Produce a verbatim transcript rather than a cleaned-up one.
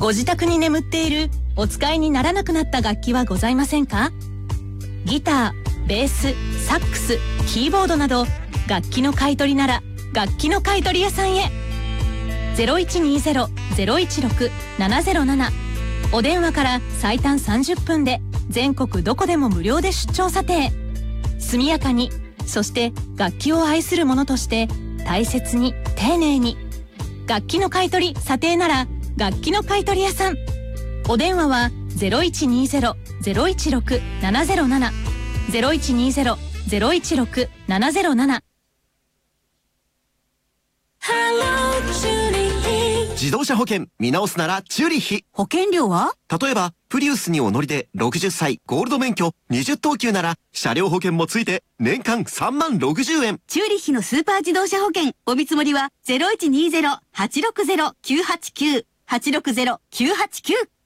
ご自宅に眠っているお使いにならなくなった楽器はございませんか？ギター、ベース、サックス、キーボードなど楽器の買い取りなら楽器の買い取り屋さんへ。 ゼロいちにゼロ ゼロいちろく ななゼロなな お電話から最短さんじゅっぷんで全国どこでも無料で出張査定。速やかに、そして楽器を愛する者として大切に丁寧に。楽器の買い取り査定なら楽器の買い取り屋さん。お電話は ゼロいちにゼロ ゼロいちろく ななゼロなな ゼロいちにゼロ ゼロいちろく ななゼロなな。 自動車保険見直すならチューリッヒ。 保険料は？ 例えばプリウスにお乗りでろくじゅっさいゴールド免許にじゅっ等級なら車両保険もついて年間さんまんろくじゅうえん。 チューリッヒのスーパー自動車保険お見積もりは ゼロいちにゼロ はちろくゼロ きゅうはちきゅう はちろくゼロ きゅうはちきゅう